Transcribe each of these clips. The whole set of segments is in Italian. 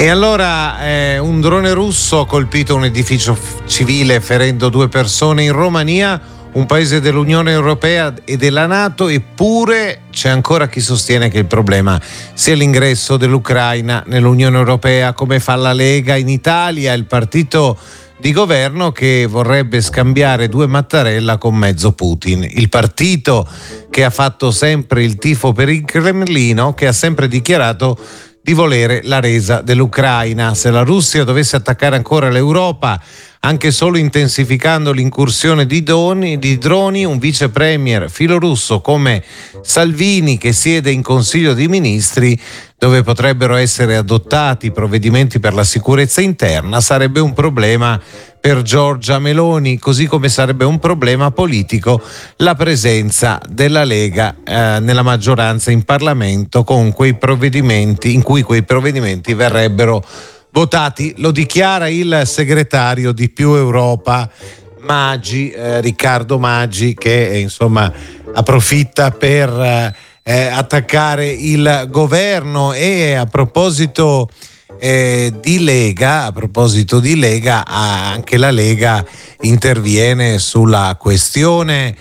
E allora un drone russo ha colpito un edificio civile ferendo 2 persone in Romania, un paese dell'Unione Europea e della NATO, eppure c'è ancora chi sostiene che il problema sia l'ingresso dell'Ucraina nell'Unione Europea, come fa la Lega in Italia, il partito di governo che vorrebbe scambiare 2 Mattarella con mezzo Putin, il partito che ha fatto sempre il tifo per il Cremlino, che ha sempre dichiarato di volere la resa dell'Ucraina. Se la Russia dovesse attaccare ancora l'Europa, anche solo intensificando l'incursione di droni, un vice premier filorusso come Salvini, che siede in Consiglio dei Ministri, dove potrebbero essere adottati provvedimenti per la sicurezza interna, sarebbe un problema per Giorgia Meloni, così come sarebbe un problema politico la presenza della Lega nella maggioranza in Parlamento con quei provvedimenti in cui quei provvedimenti verrebbero votati. Lo dichiara il segretario di Più Europa Maggi, Riccardo Maggi, che insomma approfitta per attaccare il governo. E a proposito di Lega, anche la Lega interviene sulla questione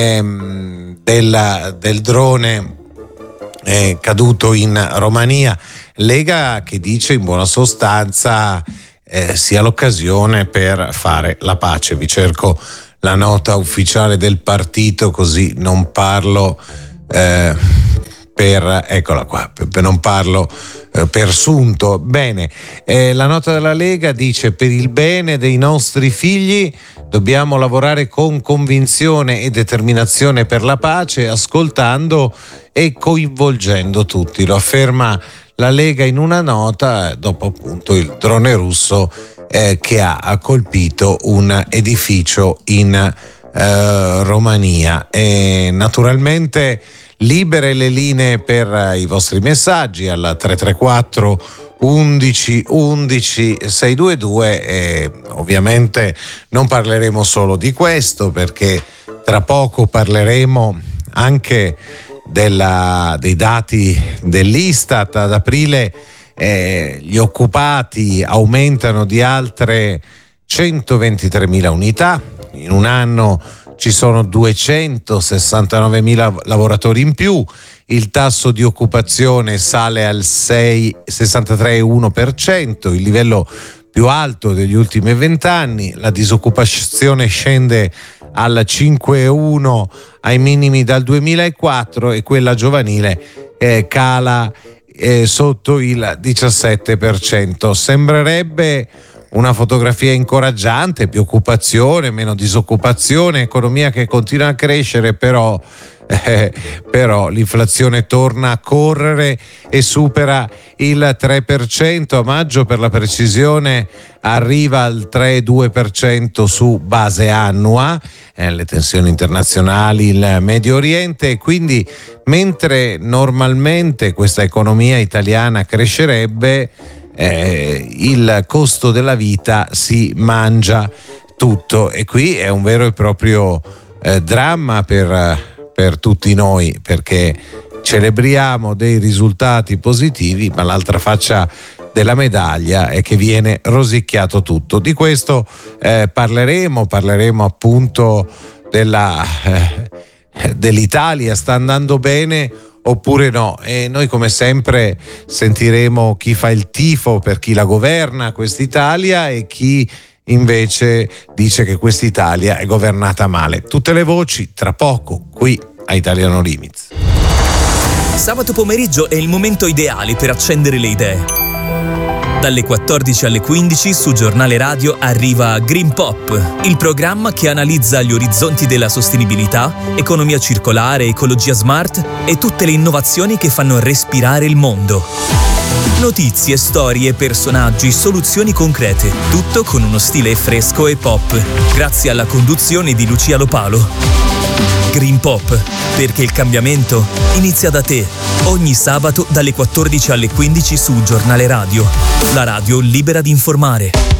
del drone caduto in Romania. Lega che dice in buona sostanza sia l'occasione per fare la pace. Vi cerco la nota ufficiale del partito, così non parlo eccola qua, non parlo per sunto. Bene, la nota della Lega dice: per il bene dei nostri figli dobbiamo lavorare con convinzione e determinazione per la pace, ascoltando e coinvolgendo tutti. Lo afferma la Lega in una nota dopo appunto il drone russo che ha colpito un edificio in Romania. E naturalmente libere le linee per i vostri messaggi al 334 11 11 622 e ovviamente non parleremo solo di questo, perché tra poco parleremo anche dei dati dell'Istat. Ad aprile gli occupati aumentano di altre 123.000 unità, in un anno ci sono 269.000 lavoratori in più, il tasso di occupazione sale al 63,1%, il livello più alto degli ultimi 20 anni, la disoccupazione scende al 5,1 ai minimi dal 2004 e quella giovanile cala sotto il 17%. Sembrerebbe una fotografia incoraggiante, più occupazione, meno disoccupazione, economia che continua a crescere, però l'inflazione torna a correre e supera il 3%, a maggio per la precisione arriva al 3,2% su base annua, le tensioni internazionali, il Medio Oriente, e quindi mentre normalmente questa economia italiana crescerebbe, il costo della vita si mangia tutto, e qui è un vero e proprio dramma per tutti noi, perché celebriamo dei risultati positivi, ma l'altra faccia della medaglia è che viene rosicchiato tutto. Di questo parleremo appunto dell'Italia. Sta andando bene oppure no? E noi come sempre sentiremo chi fa il tifo per chi la governa quest'Italia e chi invece dice che quest'Italia è governata male. Tutte le voci tra poco qui a Italia No Limits. Sabato pomeriggio è il momento ideale per accendere le idee. Dalle 14 alle 15 su Giornale Radio arriva Green Pop, il programma che analizza gli orizzonti della sostenibilità, economia circolare, ecologia smart e tutte le innovazioni che fanno respirare il mondo. Notizie, storie, personaggi, soluzioni concrete, tutto con uno stile fresco e pop, grazie alla conduzione di Lucia Lopalo. Green Pop, perché il cambiamento inizia da te. Ogni sabato dalle 14 alle 15 su Giornale Radio, la radio libera di informare.